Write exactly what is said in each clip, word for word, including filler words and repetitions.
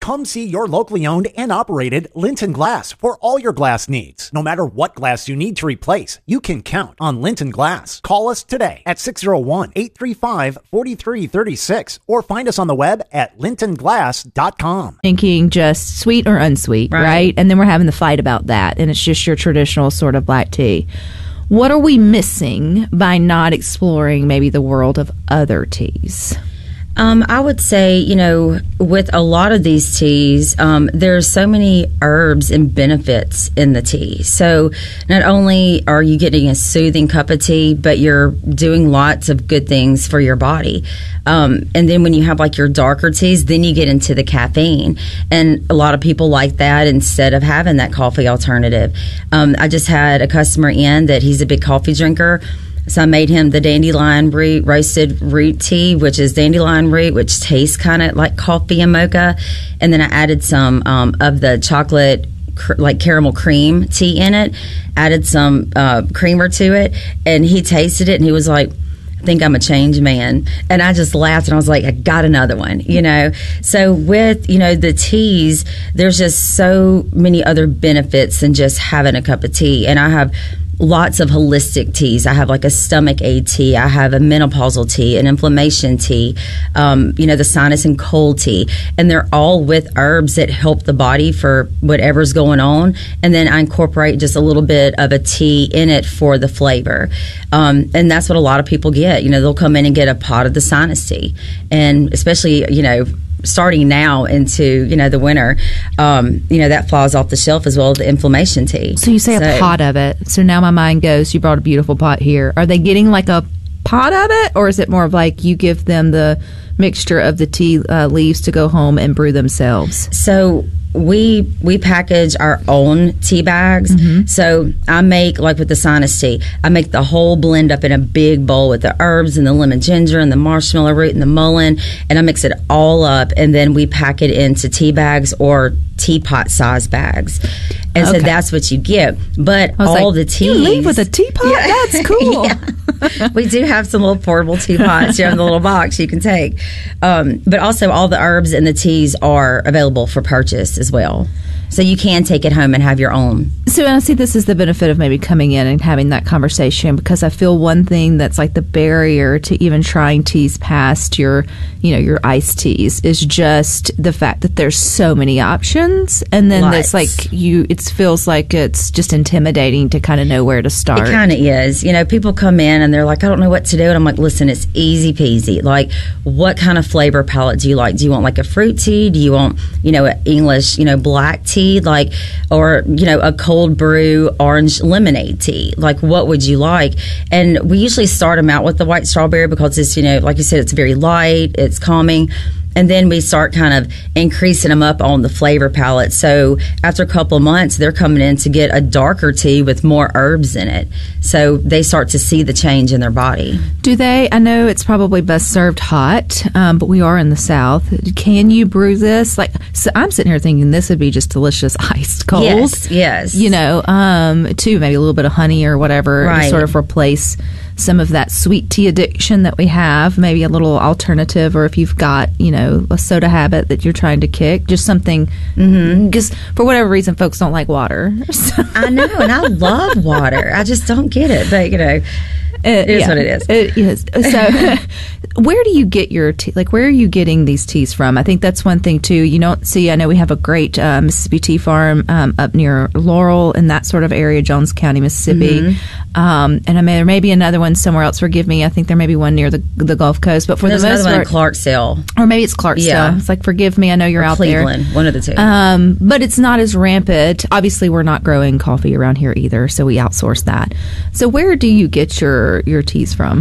Come see your locally owned and operated Linton Glass for all your glass needs. No matter what glass you need to replace, you can count on Linton Glass. Call us today at six oh one, eight three five, four three three six or find us on the web at linton glass dot com. Thinking just sweet or unsweet, right. right? And then we're having the fight about that, and it's just your traditional sort of black tea. What are we missing by not exploring maybe the world of other teas? Um, I would say, you know, with a lot of these teas, um, there's so many herbs and benefits in the tea. So not only are you getting a soothing cup of tea, but you're doing lots of good things for your body. Um, and then when you have like your darker teas, then you get into the caffeine. And a lot of people like that instead of having that coffee alternative. Um, I just had a customer in that he's a big coffee drinker. So I made him the dandelion root roasted root tea, which is dandelion root, which tastes kind of like coffee and mocha. And then I added some um, of the chocolate, cr- like caramel cream tea in it, added some uh, creamer to it. And he tasted it and he was like, I think I'm a changed man. And I just laughed and I was like, I got another one, you know. So with, you know, the teas, there's just so many other benefits than just having a cup of tea. And I have lots of holistic teas. I have like a stomach aid tea. I have a menopausal tea, an inflammation tea, um, you know, the sinus and cold tea. And they're all with herbs that help the body for whatever's going on. And then I incorporate just a little bit of a tea in it for the flavor. Um, and that's what a lot of people get. You know, they'll come in and get a pot of the sinus tea. And especially, you know, starting now into, you know, the winter, um, you know, that flies off the shelf as well as the inflammation tea. So you say so, a pot of it. So now my mind goes, you brought a beautiful pot here. Are they getting like a pot of it, or is it more of like you give them the mixture of the tea uh, leaves to go home and brew themselves? So we we package our own tea bags. Mm-hmm. So I make, like with the sinus tea, I make the whole blend up in a big bowl with the herbs and the lemon ginger and the marshmallow root and the mullein, and I mix it all up, and then we pack it into tea bags or teapot size bags. And okay. So that's what you get. But all like, the teas. You leave with a teapot? Yeah. That's cool. Yeah. We do have some little portable teapots here in the little box you can take. Um, but also all the herbs and the teas are available for purchase as well. So you can take it home and have your own. So I see this is the benefit of maybe coming in and having that conversation, because I feel one thing that's like the barrier to even trying teas past your, you know, your iced teas is just the fact that there's so many options. And then Lots. it's like you, it feels like it's just intimidating to kind of know where to start. It kind of is. You know, people come in and they're like, I don't know what to do. And I'm like, listen, it's easy peasy. Like, what kind of flavor palette do you like? Do you want like a fruit tea? Do you want, you know, an English, you know, black tea? Like, or, you know, a cold brew orange lemonade tea. Like, what would you like? And we usually start them out with the white strawberry because it's, you know, like you said, it's very light, it's calming. And then we start kind of increasing them up on the flavor palette. So after a couple of months, they're coming in to get a darker tea with more herbs in it. So they start to see the change in their body. Do they? I know it's probably best served hot, um, but we are in the South. Can you brew this? Like, so I'm sitting here thinking this would be just delicious iced cold. Yes, yes. You know, um, too, maybe a little bit of honey or whatever right. to sort of replace some of that sweet tea addiction that we have, maybe a little alternative, or if you've got, you know, a soda habit that you're trying to kick, just something, because mm-hmm. for whatever reason, folks don't like water. So. I know, and I love water. I just don't get it, but, you know, it is yeah, what it is. It is. So where do you get your tea? Like, where are you getting these teas from? I think that's one thing, too. You don't see, I know we have a great uh, Mississippi tea farm um, up near Laurel in that sort of area, Jones County, Mississippi. Mm-hmm. Um, and I may, there may be another one somewhere else. Forgive me. I think there may be one near the the Gulf Coast. But for There's the most another part, one in Clarksdale. Or maybe it's Clarksdale. Yeah. It's like, forgive me. I know you're or out Cleveland, there. one of the two. Um, but it's not as rampant. Obviously, we're not growing coffee around here either, so we outsource that. So where do you get your, your teas from?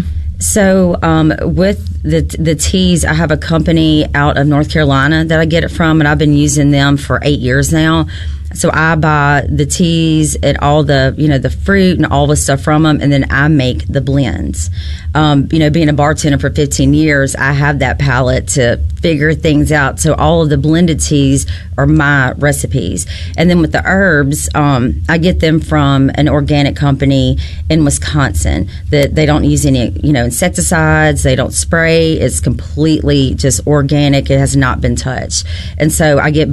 So um, with the the teas, I have a company out of North Carolina that I get it from, and I've been using them for eight years now. So I buy the teas and all the, you know, the fruit and all the stuff from them, and then I make the blends. Um, you know, being a bartender for fifteen years, I have that palate to figure things out. So all of the blended teas are my recipes. And then with the herbs, um, I get them from an organic company in Wisconsin that they don't use any, you know, insecticides. They don't spray. It's completely just organic. It has not been touched. And so I get